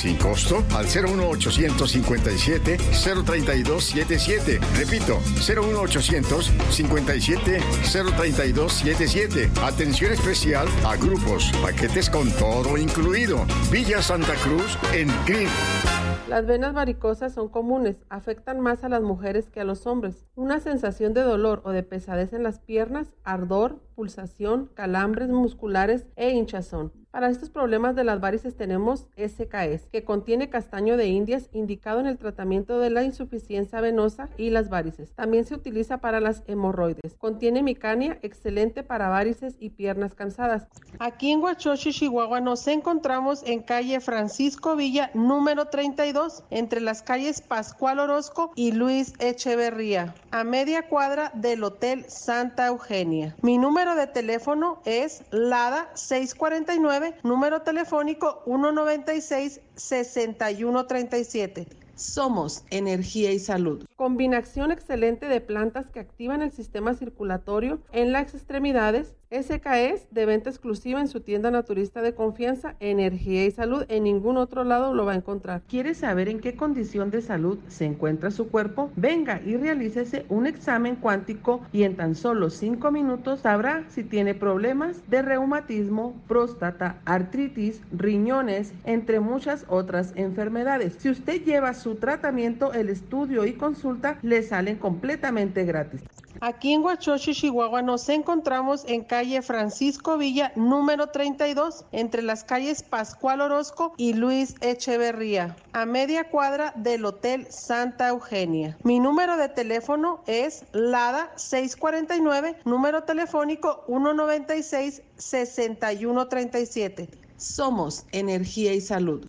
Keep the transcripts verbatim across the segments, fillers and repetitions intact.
sin costo al cero uno ochocientos cincuenta y siete cero treinta y dos setenta y siete. Repito, cero uno ochocientos cincuenta y siete cero treinta y dos setenta y siete. Atención especial a grupos, paquetes con todo incluido. Villa Santa Cruz en Green. Las venas varicosas son comunes, afectan más a las mujeres que a los hombres. Una sensación de dolor o de pesadez en las piernas, ardor, pulsación, calambres musculares e hinchazón. Para estos problemas de las varices tenemos S K S, que contiene castaño de indias, indicado en el tratamiento de la insuficiencia venosa y las varices. También se utiliza para las hemorroides. Contiene micania, excelente para varices y piernas cansadas. Aquí en Huachochi, Chihuahua, nos encontramos en calle Francisco Villa, número treinta y dos, entre las calles Pascual Orozco y Luis Echeverría, a media cuadra del Hotel Santa Eugenia. Mi número de teléfono es LADA seiscientos cuarenta y nueve, número telefónico uno noventa y seis, sesenta y uno treinta y siete. Somos Energía y Salud. Combinación excelente de plantas que activan el sistema circulatorio en las extremidades. S K S de venta exclusiva en su tienda naturista de confianza, Energía y Salud. En ningún otro lado lo va a encontrar. ¿Quiere saber en qué condición de salud se encuentra su cuerpo? Venga y realícese un examen cuántico y en tan solo cinco minutos sabrá si tiene problemas de reumatismo, próstata, artritis, riñones, entre muchas otras enfermedades. Si usted lleva su tratamiento, el estudio y consulta le salen completamente gratis. Aquí en Huachochi, Chihuahua, nos encontramos en calle Francisco Villa, número treinta y dos, entre las calles Pascual Orozco y Luis Echeverría, a media cuadra del Hotel Santa Eugenia. Mi número de teléfono es LADA seiscientos cuarenta y nueve, número telefónico uno noventa y seis, sesenta y uno treinta y siete. Somos Energía y Salud.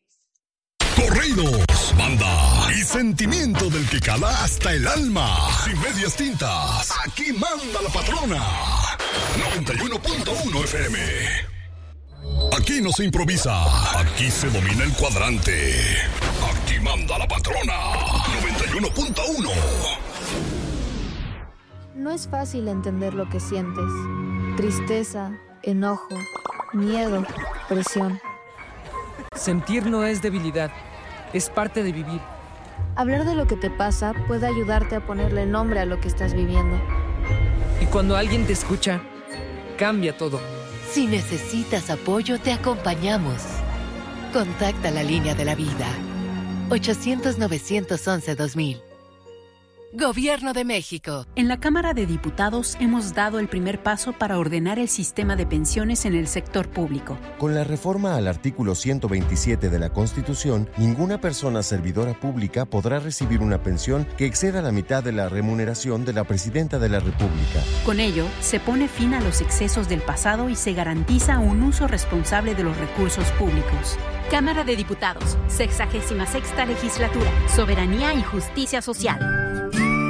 Corridos, banda y sentimiento del que cala hasta el alma. Sin medias tintas, aquí manda la patrona. noventa y uno punto uno F M. Aquí no se improvisa, aquí se domina el cuadrante. Aquí manda la patrona. noventa y uno punto uno. No es fácil entender lo que sientes. Tristeza, enojo, miedo, presión. Sentir no es debilidad, es parte de vivir. Hablar de lo que te pasa puede ayudarte a ponerle nombre a lo que estás viviendo. Y cuando alguien te escucha, cambia todo. Si necesitas apoyo, te acompañamos. Contacta la línea de la vida. ochocientos, novecientos once, dos mil. Gobierno de México. En la Cámara de Diputados hemos dado el primer paso para ordenar el sistema de pensiones en el sector público. Con la reforma al artículo ciento veintisiete de la Constitución, ninguna persona servidora pública podrá recibir una pensión que exceda la mitad de la remuneración de la Presidenta de la República. Con ello, se pone fin a los excesos del pasado y se garantiza un uso responsable de los recursos públicos. Cámara de Diputados, sexagésima sexta legislatura, Soberanía y Justicia Social.